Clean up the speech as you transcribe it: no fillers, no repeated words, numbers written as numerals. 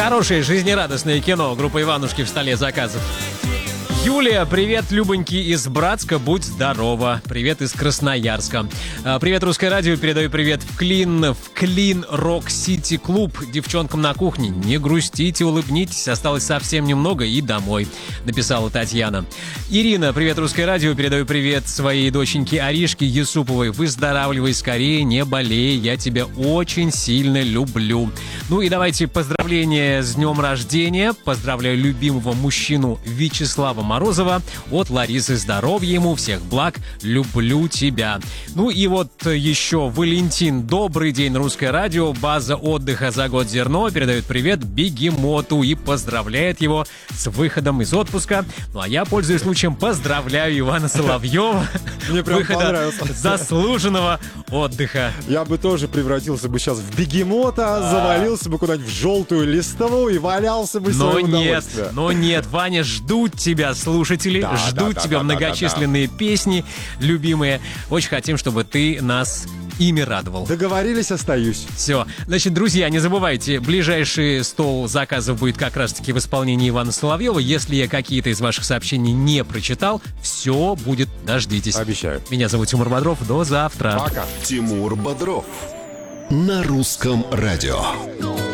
Хорошее, жизнерадостное кино. Группа «Иванушки» в столе заказов. Юлия, привет, Любоньки из Братска, будь здорова. Привет из Красноярска. Привет, Русское радио, передаю привет в Клин Рок Сити Клуб. Девчонкам на кухне, не грустите, улыбнитесь, осталось совсем немного и домой, написала Татьяна. Ирина, привет, Русское радио, передаю привет своей доченьке Аришке Юсуповой. Выздоравливай скорее, не болей, я тебя очень сильно люблю. Ну и давайте поздравления с днем рождения. Поздравляю любимого мужчину Вячеслава Морозова от Ларисы. Здоровья ему, всех благ, люблю тебя. Ну и вот еще Валентин. Добрый день, Русское радио. База отдыха «За год зерно» передает привет Бегемоту и поздравляет его с выходом из отпуска. Ну а я, пользуясь случаем, поздравляю Ивана Соловьева. Мне прям выхода понравился. Заслуженного отдыха. Я бы тоже превратился бы сейчас в бегемота, завалился бы куда-нибудь в желтую листовую и валялся бы в своем удовольствии. Но нет, Ваня, ждут тебя слушатели, ждут тебя многочисленные песни любимые. Очень хотим, чтобы ты нас ими радовал. Договорились, остаюсь. Все. Значит, друзья, не забывайте, ближайший стол заказов будет как раз-таки в исполнении Ивана Соловьева. Если я какие-то из ваших сообщений не прочитал, все будет, дождитесь. Обещаю. Меня зовут Тимур Бодров. До завтра. Пока. Тимур Бодров на Русском радио.